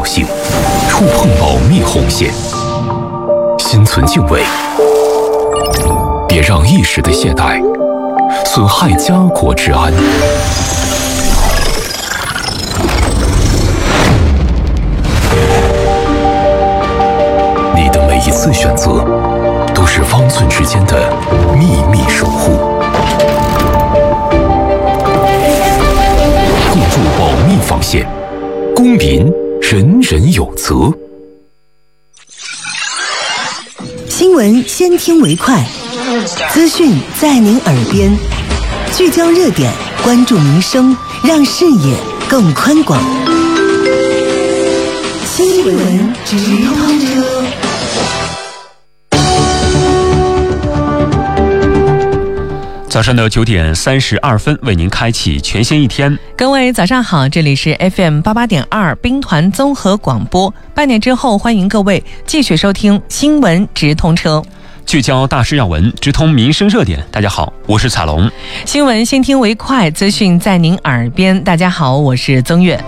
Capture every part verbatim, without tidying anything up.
要性，触碰保密红线，心存敬畏，别让一时的懈怠损害家国治安。你的每一次选择，都是方寸之间的秘密守护。共筑保密防线，公民人人有责。 新闻先听为快，资讯在您耳边，聚焦热点，关注民生，让视野更宽广。新闻直通车。 早上的九点三十二分，为您开启全新一天。 各位早上好，这里是 F M 八八点二兵团综合广播。半点之后，欢迎各位继续收听新闻直通车， 聚焦大事要闻，直通民生热点。大家好，我是彩龙。 新闻先听为快，资讯在您耳边。大家好，我是曾月。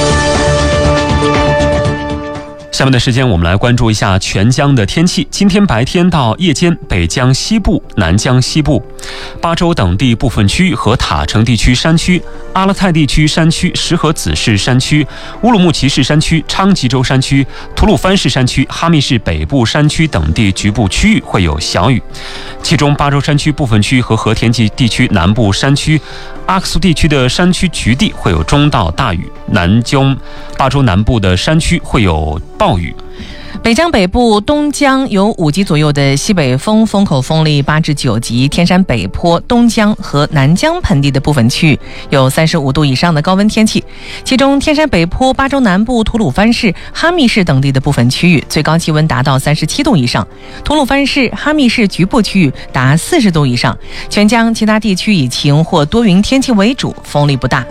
下面的时间，我们来关注一下全江的天气。今天白天到夜间，北江西部、南江西部、巴州等地部分区域和塔城地区山区、阿勒泰地区山区、石河子市山区、乌鲁木齐市山区、昌吉州山区、吐鲁番市山区、哈密市北部山区等地局部区域会有小雨，其中巴州山区部分区和和田地地区南部山区、阿克苏地区的山区局地会有中到大雨，南江、巴州南部的山区会有暴雨。 北江北部、东江有五级左右的西北风，风口风力八至九级；天山北坡、东江和南江盆地的部分区域有三十五度以上的高温天气，其中天山北坡、巴州南部、吐鲁番市、哈密市等地的部分区域最高气温达到三十七度以上，吐鲁番市、哈密市局部区域达四十度以上。全江其他地区以晴或多云天气为主，风力不大。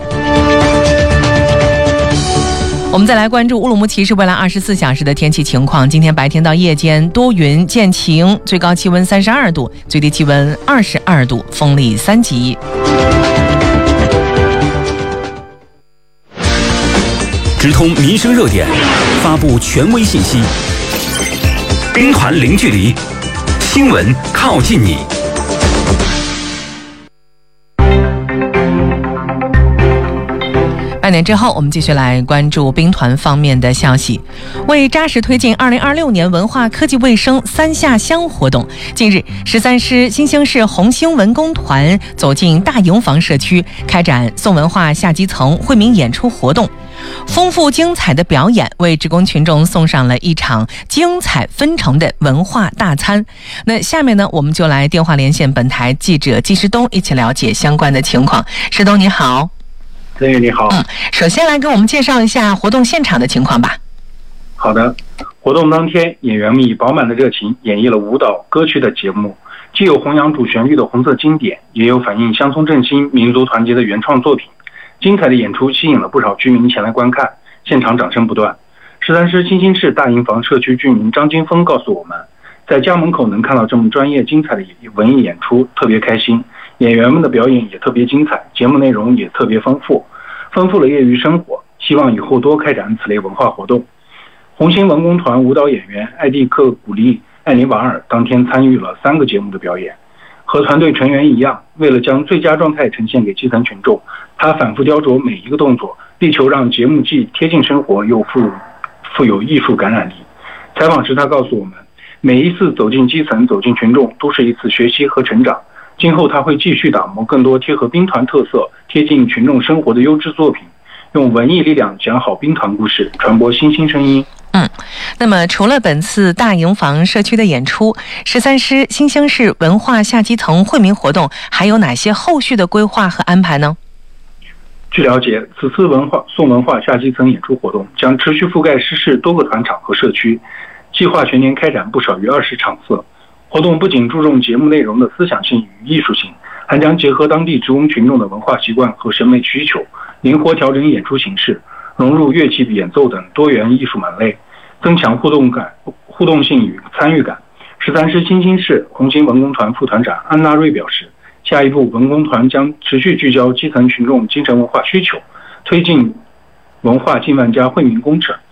我们再来关注乌鲁木齐市未来二十四小时的天气情况。今天白天到夜间多云见晴，最高气温三十二度，最低气温二十二度，风力三级。 直通民生热点，发布权威信息，兵团零距离，新闻靠近你。 半年之后，我们继续来关注兵团方面的消息。为扎实推进二零二六年文化科技卫生三下乡活动，近日十三师新兴市红星文工团走进大营房社区，开展宋文化下基层惠民演出活动。丰富精彩的表演为职工群众送上了一场精彩纷呈的文化大餐。那下面呢，我们就来电话连线本台记者季世东，一起了解相关的情况。世东你好。 曾宇你好。 嗯，首先来给我们介绍一下活动现场的情况吧。 好的，活动当天，演员们以饱满的热情演绎了舞蹈、歌曲的节目，既有弘扬主旋律的红色经典，也有反映乡村振兴、民族团结的原创作品。精彩的演出吸引了不少居民前来观看，现场掌声不断。十三师新兴市大营房社区居民张金峰告诉我们，在家门口能看到这么专业精彩的文艺演出，特别开心。演员们的表演也特别精彩，节目内容也特别丰富，丰富了业余生活，希望以后多开展此类文化活动。红星文工团舞蹈演员艾蒂克古利艾尼瓦尔当天参与了三个节目的表演，和团队成员一样，为了将最佳状态呈现给基层群众，他反复雕琢每一个动作，力求让节目既贴近生活又富富有艺术感染力。采访时他告诉我们，每一次走进基层走进群众都是一次学习和成长，今后他会继续打磨更多贴合兵团特色、贴近群众生活的优质作品，用文艺力量讲好兵团故事，传播新兴声音。 嗯，那么除了本次大营房社区的演出，十三师新兴市文化下基层惠民活动还有哪些后续的规划和安排呢？ 据了解，此次文化宋文化下基层演出活动将持续覆盖市市多个团场和社区，计划全年开展不少于二十场次。活动不仅注重节目内容的思想性与艺术性，还将结合当地职工群众的文化习惯和审美需求，灵活调整演出形式，融入乐器演奏等多元艺术门类，增强互动感、互动性与参与感。十三师新兴市红星文工团副团长安娜瑞表示，下一步文工团将持续聚焦基层群众精神文化需求，推进文化近万家惠民工程，